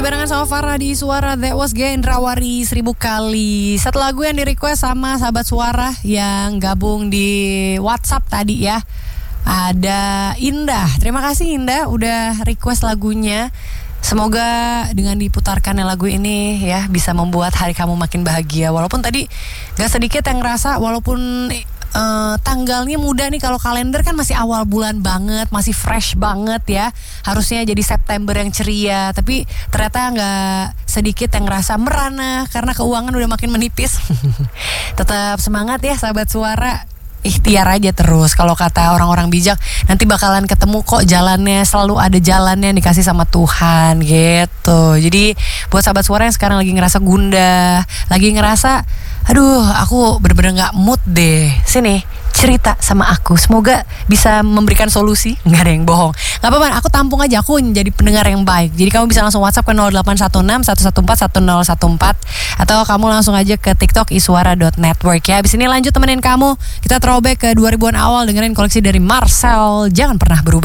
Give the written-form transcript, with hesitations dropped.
barengan sama Farah di Suara That Was Gendrawari 1000 kali. Satu lagu yang di request sama sahabat Suara yang gabung di WhatsApp tadi ya. Ada Indah. Terima kasih Indah udah request lagunya. Semoga dengan diputarkannya lagu ini ya bisa membuat hari kamu makin bahagia. Walaupun tadi gak sedikit yang ngerasa walaupun tanggalnya muda nih, kalau kalender kan masih awal bulan banget, masih fresh banget ya. Harusnya jadi September yang ceria, tapi ternyata gak sedikit yang ngerasa merana karena keuangan udah makin menipis. Tetap semangat ya sahabat Suara. Ikhtiar aja terus. Kalau kata orang-orang bijak, nanti bakalan ketemu kok jalannya. Selalu ada jalannya yang dikasih sama Tuhan gitu. Jadi buat sahabat Suara yang sekarang lagi ngerasa gundah, lagi ngerasa aduh aku bener-bener gak mood deh, sini cerita sama aku, semoga bisa memberikan solusi. Nggak ada yang bohong, nggak apa-apa, aku tampung aja, aku jadi pendengar yang baik. Jadi kamu bisa langsung WhatsApp ke 0816 114 114 atau kamu langsung aja ke TikTok isuara.network ya. Abis ini lanjut temenin kamu, kita throwback ke 2000-an awal, dengerin koleksi dari Marcel, Jangan Pernah Berubah.